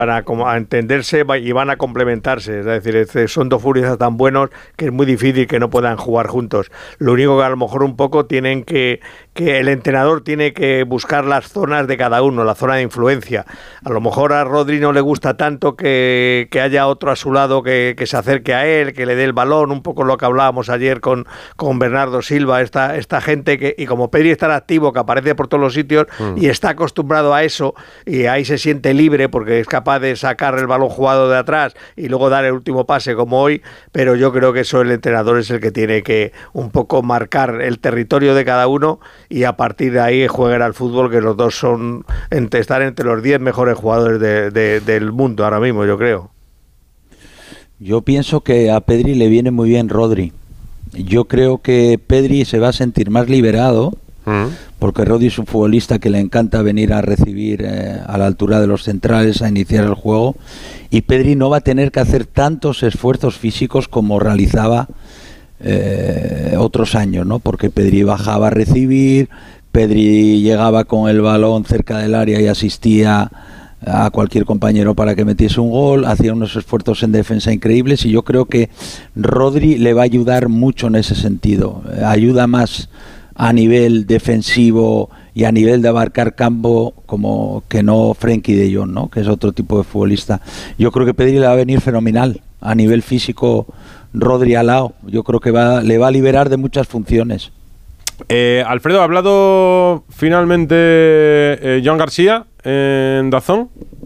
a entenderse y van a complementarse. Es decir, son dos futbolistas tan buenos que es muy difícil que no puedan jugar juntos. Lo único que a lo mejor un poco tienen que el entrenador tiene que buscar las zonas de cada uno, la zona de influencia. A lo mejor a Rodri no le gusta tanto que haya otro a su lado que se acerque a él, que le dé el balón, un poco lo que hablábamos ayer con Bernardo Silva, esta gente y como Pedri es tan activo, que aparece por todos los sitios y está acostumbrado a eso, y ahí se siente libre porque es capaz de sacar el balón jugado de atrás y luego dar el último pase como hoy, pero yo creo que eso el entrenador es el que tiene que un poco marcar el territorio de cada uno y a partir de ahí juegan al fútbol, que los dos están entre los 10 mejores jugadores del mundo ahora mismo, yo creo. Yo pienso que a Pedri le viene muy bien Rodri. Yo creo que Pedri se va a sentir más liberado porque Rodri es un futbolista que le encanta venir a recibir a la altura de los centrales, a iniciar el juego, y Pedri no va a tener que hacer tantos esfuerzos físicos como realizaba otros años, ¿no? Porque Pedri bajaba a recibir, Pedri llegaba con el balón cerca del área y asistía a cualquier compañero para que metiese un gol, hacía unos esfuerzos en defensa increíbles, y yo creo que Rodri le va a ayudar mucho en ese sentido. Ayuda más a nivel defensivo y a nivel de abarcar campo como que no Frenkie de Jong, ¿no? Que es otro tipo de futbolista. Yo creo que Pedri le va a venir fenomenal a nivel físico. Rodri al lado, yo creo que le va a liberar de muchas funciones. Alfredo, ¿ha hablado finalmente Joan García en DAZN?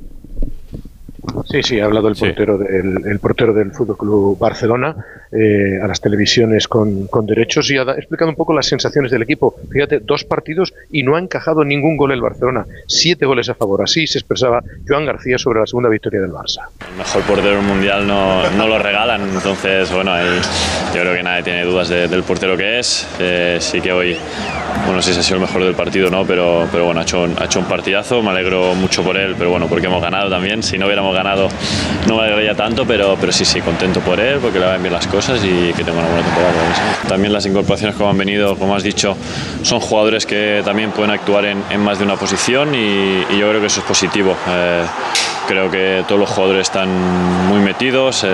Sí, ha hablado el portero del Fútbol Club Barcelona a las televisiones con derechos, y ha explicado un poco las sensaciones del equipo. Fíjate, 2 partidos y no ha encajado ningún gol el Barcelona, 7 goles a favor. Así se expresaba Joan García sobre la segunda victoria del Barça. El mejor portero mundial no lo regalan, entonces bueno, ahí yo creo que nadie tiene dudas del portero que es. Sí que hoy, bueno, no sé si ha sido el mejor del partido, ¿no? Pero bueno, ha hecho un partidazo, me alegro mucho por él, pero bueno, porque hemos ganado también. Si no hubiéramos ganado no me alegraría tanto, pero sí, contento por él, porque le van bien las cosas y que tenga una buena temporada. También las incorporaciones como han venido, como has dicho, son jugadores que también pueden actuar en más de una posición, y yo creo que eso es positivo. Creo que todos los jugadores están muy metidos,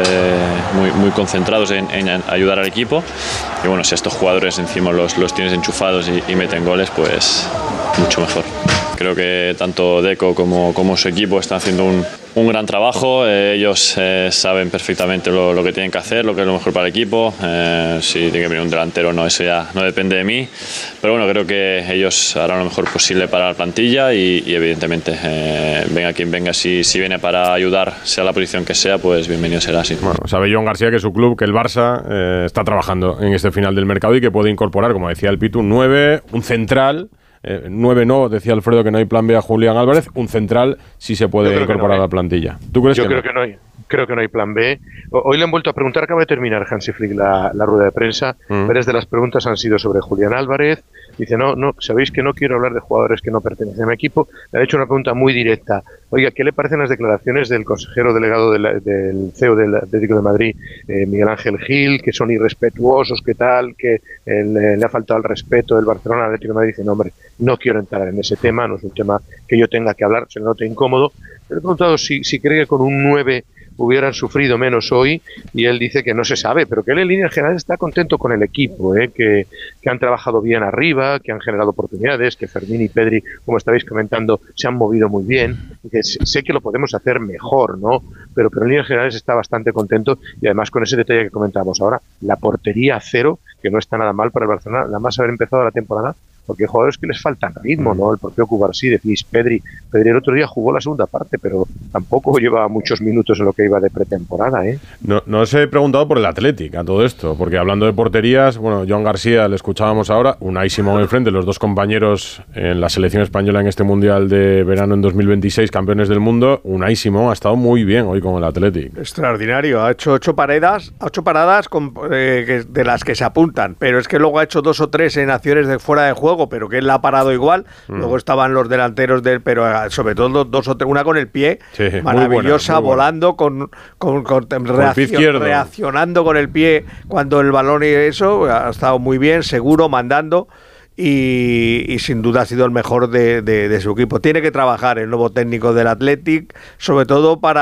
muy concentrados en ayudar al equipo, y bueno, si estos jugadores encima los tienes enchufados y meten goles, pues mucho mejor. Creo que tanto Deco como su equipo están haciendo un gran trabajo. Ellos saben perfectamente lo que tienen que hacer, lo que es lo mejor para el equipo. Si tiene que venir un delantero o no, eso ya no depende de mí. Pero bueno, creo que ellos harán lo mejor posible para la plantilla y evidentemente, venga quien venga, si viene para ayudar, sea la posición que sea, pues bienvenido será. Sí. Bueno, sabe Joan García que su club, que el Barça, está trabajando en este final del mercado y que puede incorporar, como decía el Pitu, un 9, un central. 9 no, decía Alfredo que no hay plan B a Julián Álvarez, un central sí se puede incorporar a la plantilla. ¿Tú crees? Yo creo que no hay. Creo que no hay plan B. Hoy le han vuelto a preguntar, acaba de terminar Hansi Flick la rueda de prensa. Varias de las preguntas han sido sobre Julián Álvarez. Dice, no, sabéis que no quiero hablar de jugadores que no pertenecen a mi equipo. Le ha hecho una pregunta muy directa. Oiga, ¿qué le parecen las declaraciones del consejero delegado del CEO del Atlético de Madrid, Miguel Ángel Gil, que son irrespetuosos, que tal, que le ha faltado el respeto del Barcelona al Atlético de Madrid? Dice, no, hombre, no quiero entrar en ese tema, no es un tema que yo tenga que hablar, se le nota incómodo. Le he preguntado si cree que con un 9 hubieran sufrido menos hoy, y él dice que no se sabe, pero que él en líneas generales está contento con el equipo, que han trabajado bien arriba, que han generado oportunidades, que Fermín y Pedri, como estabais comentando, se han movido muy bien, y que sé que lo podemos hacer mejor, ¿no? Pero en líneas generales está bastante contento, y además con ese detalle que comentábamos ahora, la portería a 0, que no está nada mal para el Barcelona, nada más haber empezado la temporada, porque hay jugadores que les faltan ritmo, ¿no? El propio Cubarsí, decís, Pedri el otro día jugó la segunda parte, pero tampoco llevaba muchos minutos en lo que iba de pretemporada, ¿eh? No os he preguntado por el Athletic a todo esto, porque hablando de porterías, bueno, Joan García le escuchábamos ahora, Unai Simón enfrente, los dos compañeros en la selección española en este Mundial de verano en 2026, campeones del mundo. Unai Simón ha estado muy bien hoy con el Athletic. Extraordinario, ha hecho 8 paradas de las que se apuntan, pero es que luego ha hecho 2 o 3 en acciones de fuera de juego, pero que él la ha parado igual. Luego estaban los delanteros de él, pero sobre todo 2 o 3, una con el pie, sí, maravillosa, muy buena, volando, reaccionando con el pie cuando el balón y eso, ha estado muy bien, seguro, mandando. y sin duda ha sido el mejor de su equipo. Tiene que trabajar el nuevo técnico del Athletic, sobre todo para